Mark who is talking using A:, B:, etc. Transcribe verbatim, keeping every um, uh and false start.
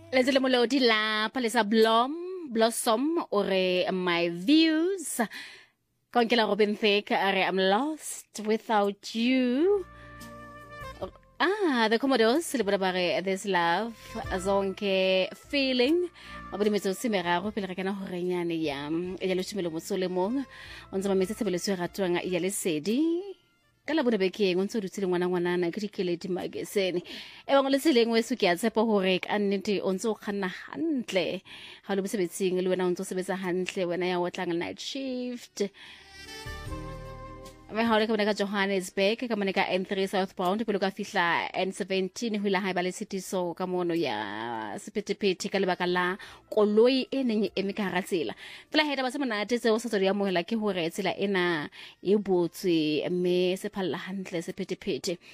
A: Let's le molodi la palesa blom blossom or my views. Konkela Robin Thicke, I'm lost without you. Ah, the Commodores, celebrate this love, zonke feeling. Mabudi metso simera go pele re kana go renyane ya. E ya lushimelo mosolemong. Onza mametse sebeletswe ratwanga ya lesedi. Kala bona beke ngo ntse dutsile ngwana ngwana na ke dikeledi magesene e bang le tseleng we se ke a tsepa hore ka nnete o ntse o khanna hantle ha lo bosebetsing le wena o ntse o sebetsa hantle wena ya otlang night shift me ha le ka bona ka Johannesburg ka mona ka N three southbound pele ka fihla N seventeen ho ila ha ba le city so ka mono ya sepetepete ka lebaka la koloi e neng e me ka hara tsela fela heta ba se monate tse o sa tsodi ya mohela ke hore tsela ena e botse mme se phalla hantle sepetepete